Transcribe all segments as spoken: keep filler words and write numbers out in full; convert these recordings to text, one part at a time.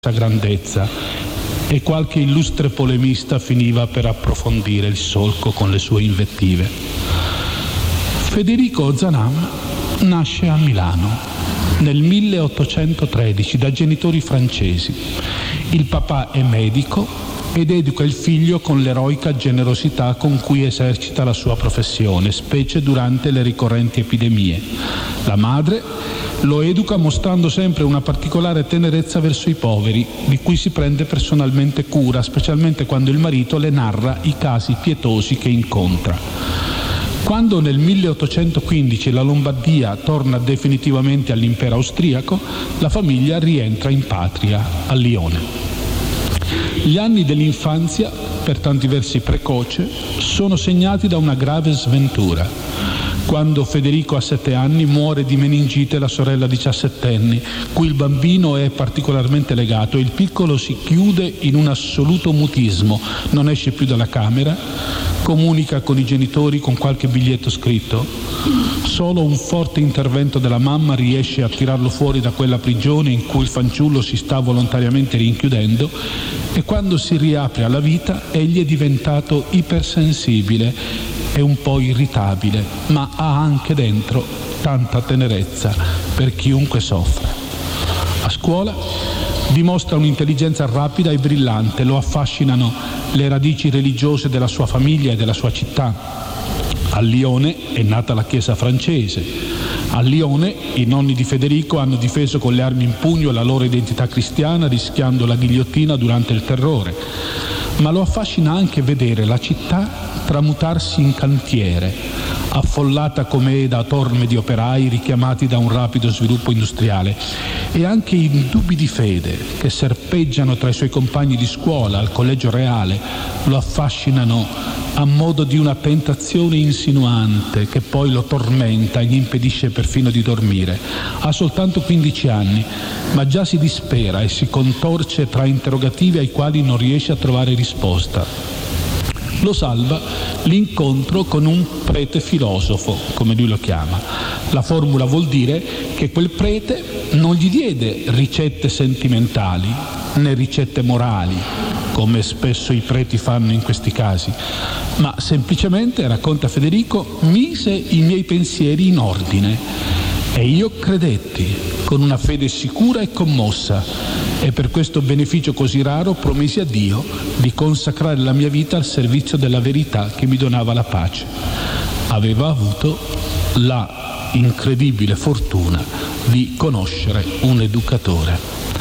grandezza, e qualche illustre polemista finiva per approfondire il solco con le sue invettive. Federico Ozanam nasce a Milano nel milleottocentotredici da genitori francesi. Il papà è medico ed educa il figlio con l'eroica generosità con cui esercita la sua professione, specie durante le ricorrenti epidemie. La madre lo educa mostrando sempre una particolare tenerezza verso i poveri, di cui si prende personalmente cura, specialmente quando il marito le narra i casi pietosi che incontra. Quando nel milleottocentoquindici la Lombardia torna definitivamente all'impero austriaco, la famiglia rientra in patria a Lione. Gli anni dell'infanzia, per tanti versi precoce, sono segnati da una grave sventura. Quando Federico ha sette anni muore di meningite la sorella diciassettenne, cui il bambino è particolarmente legato, e il piccolo si chiude in un assoluto mutismo, non esce più dalla camera, comunica con i genitori con qualche biglietto scritto. Solo un forte intervento della mamma riesce a tirarlo fuori da quella prigione in cui il fanciullo si sta volontariamente rinchiudendo, e quando si riapre alla vita egli è diventato ipersensibile e un po' irritabile, ma ha anche dentro tanta tenerezza per chiunque soffre. A scuola dimostra un'intelligenza rapida e brillante, lo affascinano le radici religiose della sua famiglia e della sua città. A Lione è nata la Chiesa francese. A Lione i nonni di Federico hanno difeso con le armi in pugno la loro identità cristiana, rischiando la ghigliottina durante il terrore. Ma lo affascina anche vedere la città tramutarsi in cantiere, affollata come è da torme di operai richiamati da un rapido sviluppo industriale, e anche i dubbi di fede che serpeggiano tra i suoi compagni di scuola al Collegio Reale lo affascinano a modo di una tentazione insinuante che poi lo tormenta e gli impedisce perfino di dormire. Ha soltanto quindici anni, ma già si dispera e si contorce tra interrogativi ai quali non riesce a trovare risposta. Lo salva l'incontro con un prete filosofo, come lui lo chiama. La formula vuol dire che quel prete non gli diede ricette sentimentali né ricette morali, come spesso i preti fanno in questi casi, ma semplicemente, racconta Federico, mise i miei pensieri in ordine e io credetti con una fede sicura e commossa, e per questo beneficio così raro promisi a Dio di consacrare la mia vita al servizio della verità che mi donava la pace. Aveva avuto la incredibile fortuna di conoscere un educatore.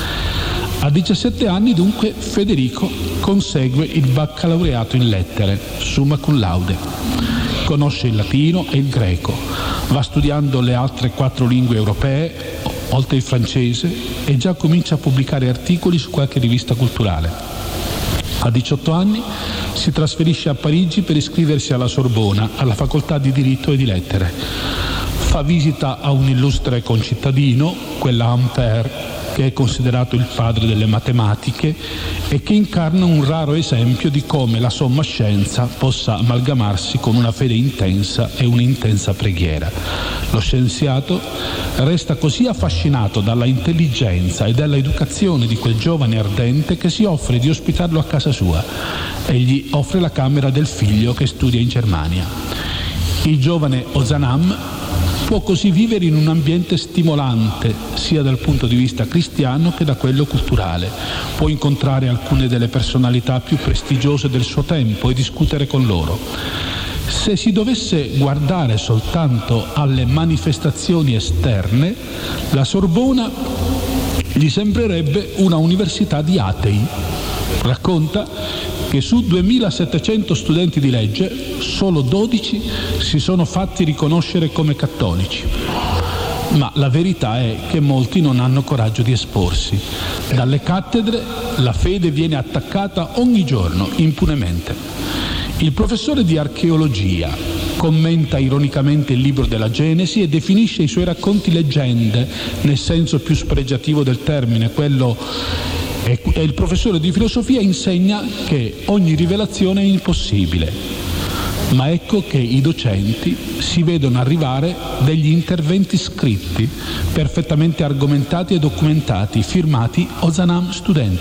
A diciassette anni dunque Federico consegue il baccalaureato in lettere, summa cum laude. Conosce il latino e il greco, va studiando le altre quattro lingue europee, oltre il francese, e già comincia a pubblicare articoli su qualche rivista culturale. A diciotto anni si trasferisce a Parigi per iscriversi alla Sorbona, alla facoltà di diritto e di lettere. Fa visita a un illustre concittadino, quella Ampère, che è considerato il padre delle matematiche e che incarna un raro esempio di come la somma scienza possa amalgamarsi con una fede intensa e un'intensa preghiera. Lo scienziato resta così affascinato dalla intelligenza e dalla educazione di quel giovane ardente che si offre di ospitarlo a casa sua e gli offre la camera del figlio che studia in Germania. Il giovane Ozanam può così vivere in un ambiente stimolante sia dal punto di vista cristiano che da quello culturale. Può incontrare alcune delle personalità più prestigiose del suo tempo e discutere con loro. Se si dovesse guardare soltanto alle manifestazioni esterne, la Sorbona gli sembrerebbe una università di atei. Racconta che su duemilasettecento studenti di legge solo dodici si sono fatti riconoscere come cattolici. Ma la verità è che molti non hanno coraggio di esporsi. Dalle cattedre la fede viene attaccata ogni giorno, impunemente. Il professore di archeologia commenta ironicamente il libro della Genesi e definisce i suoi racconti leggende, nel senso più spregiativo del termine, quello. E il professore di filosofia insegna che ogni rivelazione è impossibile. Ma ecco che i docenti si vedono arrivare degli interventi scritti, perfettamente argomentati e documentati, firmati Ozanam Studenti.